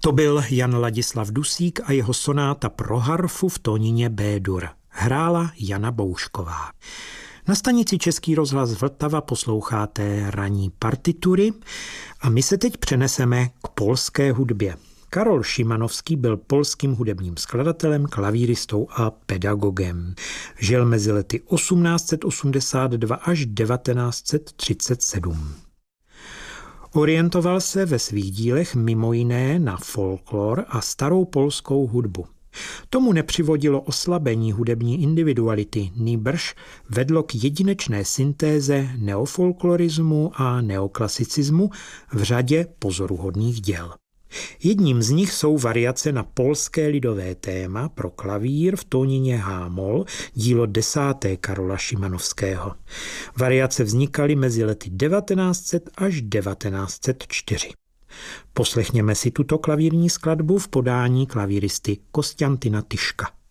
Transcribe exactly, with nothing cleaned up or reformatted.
To byl Jan Ladislav Dusík a jeho sonáta pro harfu v tónině B-dur. Hrála Jana Boušková. Na stanici Český rozhlas Vltava posloucháte ranní partitury a my se teď přeneseme k polské hudbě. Karol Szymanowski byl polským hudebním skladatelem, klavíristou a pedagogem. Žil mezi lety osmnáct set osmdesát dva až devatenáct set třicet sedm. Orientoval se ve svých dílech mimo jiné na folklor a starou polskou hudbu. Tomu nepřivodilo oslabení hudební individuality, nýbrž vedlo k jedinečné syntéze neofolklorismu a neoklasicismu v řadě pozoruhodných děl. Jedním z nich jsou variace na polské lidové téma pro klavír v tónině H-moll, dílo desáté Karola Szymanowského. Variace vznikaly mezi lety devatenáct set až devatenáct set čtyři. Poslechněme si tuto klavírní skladbu v podání klavíristy Kostjantyna Tyška.